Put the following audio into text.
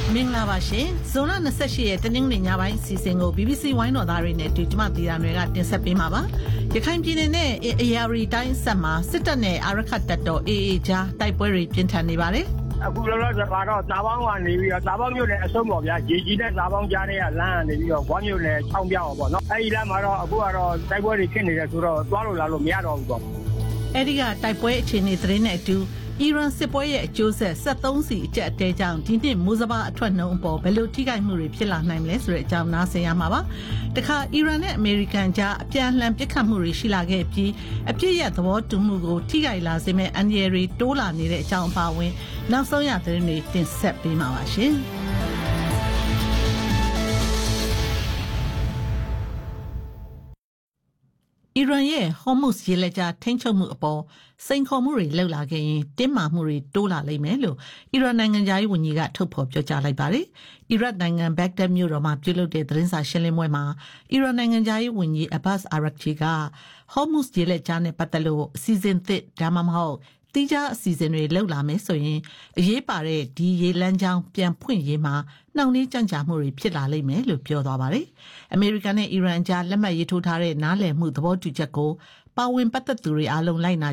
မင်္ဂလာပါရှင်ဇွန်လ28ရက်တနင်္ဂနွေညပိုင်းစီစဉ်ကို BBC ဝိုင်းတော်သားတွေနဲ့တူကျမတီတာတွေကတင်ဆက်ပေးမှာပါရခိုင်ပြည်နယ်နဲ့အရာရီတိုင်းဆက်မှာစစ်တပ်နဲ့အာရခတ်တပ်တော် AA ကြားတိုက်ပွဲတွေပြင်းထန်နေပါတယ်အခုလောလောဆယ်ကတော့တာပေါင်းကနေပြီးတော့တာပေါင်းမြို့နယ်အဆုံးပေါ့ဗျာရေကြီးတဲ့တာပေါင်းကြားတဲ့လမ်းကနေပြီးတော့ဘွားမြို့နယ်ချောင်းပြောင်းပေါ့နော်အဲဒီလမ်းမှာတော့အခုကတော့တိုက်ပွဲတွေဖြစ်နေတယ်ဆိုတော့သွားလို့လာလို့မရတော့ဘူးပေါ့အဲဒီကတိုက်ပွဲအခြေအနေသတင်းနဲ့အတူအီရန်စစ်ပွဲရဲ့အကျိုးဆက်73စီအကျက်အတဲကြောင့်ဒီနှစ်မိုးစဘာအထွက်နှုန်းအပေါ်ဘယ်လိုထိခိုက်မှုတွေဖြစ်လာနိုင်မလဲဆိုတဲ့အကြောင်းနားဆင်ရမှာပါတခါအီရန်နဲ့အမေရိကန်ကြားအပြန်အလှန်ပစ်ခတ်မှုတွေရှိလာခဲ့ပြီးအပြစ်ရသဘောတူမှုကိုထိခိုက်လာစေမဲ့အန်ရယ်တွေတိုးလာနေတဲ့အကြောင်းအပါအဝင်နောက်ဆုံးရသတင်းတွေတင်ဆက်ပေးမှာပါရှင်အီရန်ရဲ့ဟော်မုစ်ရေလက်ကြားထိန်းချုပ်မှုအပေါ်စိန်ခေါ်မှုတွေလှုပ်လာခဲ့ရင်တင်းမာမှုတွေတိုးလာလိမ့်မယ်လို့အီရန်နိုင်ငံသားရေးဝန်ကြီးကထုတ်ဖော်ပြောကြားလိုက်ပါတယ်။အီရတ်နိုင်ငံဘက်ဂဒက်မြို့တော်မှာပြုလုပ်တဲ့သတင်းစာရှင်းလင်းပွဲမှာအီရန်နိုင်ငံသားရေးဝန်ကြီးအဘတ်အာရခ်ချီကဟော်မုစ်ရေလက်ကြားနဲ့ပတ်သက်လို့အစီအစဉ်သစ်ဒါမှမဟုတ်တိကျအစီအစဉ်တွေလှုပ်လာမယ်ဆိုရင်အရေးပါတဲ့ဒီရေလမ်းကြောင်းပြန်ဖွင့်ရေးမှာနှောင့်နှေးကြန့်ကြာမှုတွေဖြစ်လာလိမ့်မယ်လို့ပြောသွားပါတယ်။အမေရိကန်နဲ့အီရန်ကြားလက်မှတ်ရေးထိုးထားတဲ့နားလည်မှုသဘောတူချက်ကိုပါဝင်ပတ်သက်သူတွေအားလုံးလိုက်နာ